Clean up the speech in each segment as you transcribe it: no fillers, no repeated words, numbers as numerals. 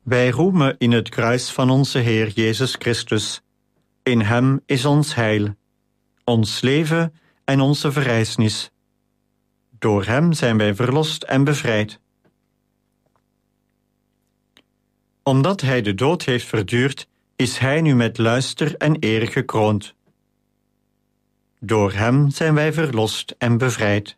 Wij roemen in het kruis van onze Heer Jezus Christus. In Hem is ons heil, ons leven en onze verrijzenis. Door Hem zijn wij verlost en bevrijd. Omdat Hij de dood heeft verduurd, is Hij nu met luister en eer gekroond. Door Hem zijn wij verlost en bevrijd.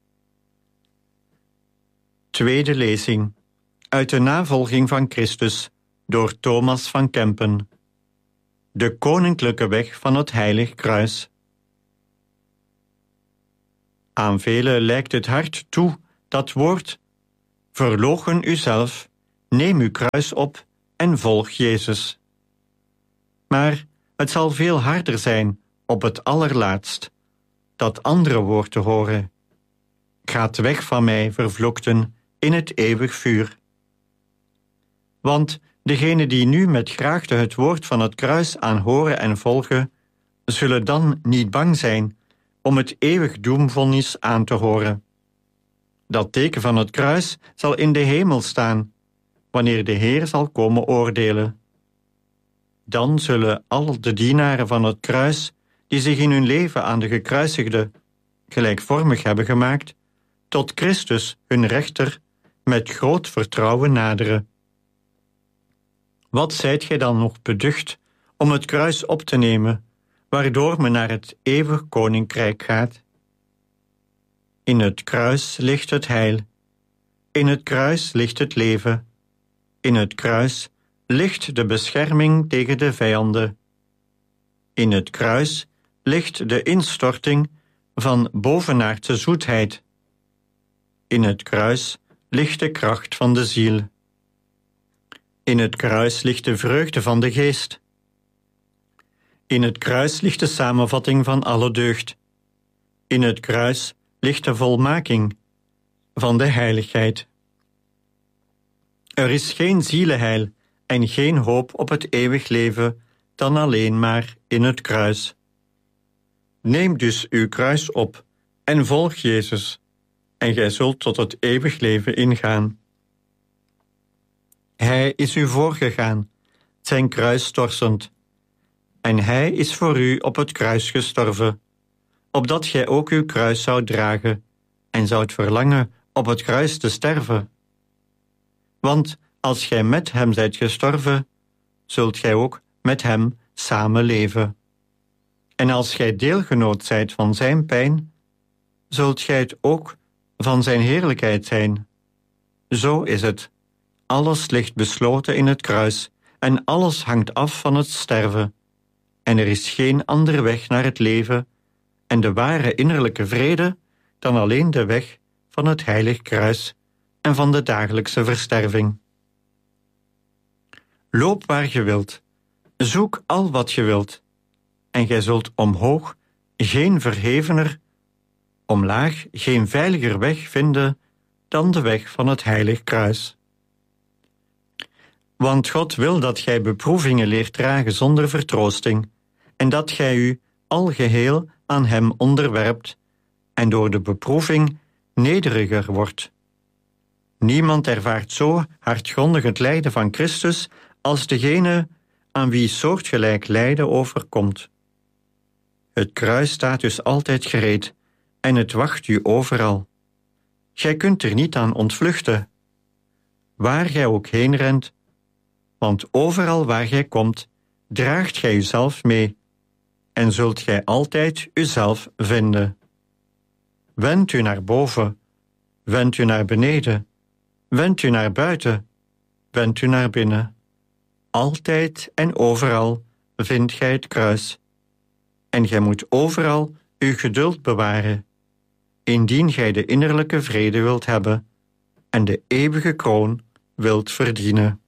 Tweede lezing. Uit de navolging van Christus, door Thomas van Kempen. De koninklijke weg van het heilig kruis. Aan velen lijkt het hard toe, dat woord: verloochen uzelf, neem uw kruis op en volg Jezus. Maar het zal veel harder zijn, op het allerlaatst, dat andere woord te horen: gaat weg van mij, vervloekten, in het eeuwig vuur. Want degenen die nu met graagte het woord van het kruis aanhoren en volgen, zullen dan niet bang zijn om het eeuwig doemvonnis aan te horen. Dat teken van het kruis zal in de hemel staan, wanneer de Heer zal komen oordelen. Dan zullen al de dienaren van het kruis, die zich in hun leven aan de gekruisigde gelijkvormig hebben gemaakt, tot Christus, hun rechter, met groot vertrouwen naderen. Wat zijt gij dan nog beducht om het kruis op te nemen, waardoor men naar het eeuwig koninkrijk gaat? In het kruis ligt het heil. In het kruis ligt het leven. In het kruis ligt de bescherming tegen de vijanden. In het kruis ligt de instorting van bovenaardse zoetheid. In het kruis ligt de kracht van de ziel. In het kruis ligt de vreugde van de geest. In het kruis ligt de samenvatting van alle deugd. In het kruis ligt de volmaking van de heiligheid. Er is geen zielenheil en geen hoop op het eeuwig leven dan alleen maar in het kruis. Neem dus uw kruis op en volg Jezus, en gij zult tot het eeuwig leven ingaan. Hij is u voorgegaan, zijn kruis torsend, en hij is voor u op het kruis gestorven, opdat gij ook uw kruis zoudt dragen en zoudt verlangen op het kruis te sterven. Want als gij met hem zijt gestorven, zult gij ook met hem samen leven. En als gij deelgenoot zijt van zijn pijn, zult gij het ook van zijn heerlijkheid zijn. Zo is het. Alles ligt besloten in het kruis en alles hangt af van het sterven. En er is geen andere weg naar het leven en de ware innerlijke vrede dan alleen de weg van het heilig kruis en van de dagelijkse versterving. Loop waar je wilt, zoek al wat je wilt, en gij zult omhoog geen verhevener, omlaag geen veiliger weg vinden dan de weg van het heilig kruis. Want God wil dat gij beproevingen leert dragen zonder vertroosting, en dat gij u al geheel aan hem onderwerpt, en door de beproeving nederiger wordt. Niemand ervaart zo hardgrondig het lijden van Christus als degene aan wie soortgelijk lijden overkomt. Het kruis staat dus altijd gereed, en het wacht u overal. Gij kunt er niet aan ontvluchten, waar gij ook heen rent, want overal waar gij komt, draagt gij uzelf mee, en zult gij altijd uzelf vinden. Wend u naar boven, wend u naar beneden, wend u naar buiten, wend u naar binnen. Altijd en overal vindt gij het kruis. En gij moet overal uw geduld bewaren, indien gij de innerlijke vrede wilt hebben en de eeuwige kroon wilt verdienen.